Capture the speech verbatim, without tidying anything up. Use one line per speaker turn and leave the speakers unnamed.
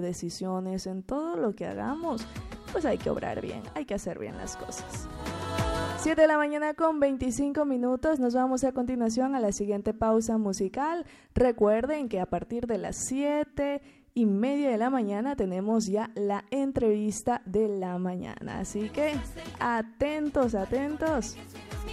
decisiones, en todo lo que hagamos, pues hay que obrar bien, hay que hacer bien las cosas. siete de la mañana con veinticinco minutos, nos vamos a continuación a la siguiente pausa musical. Recuerden que a partir de las siete y media de la mañana tenemos ya la entrevista de la mañana, así que atentos, atentos.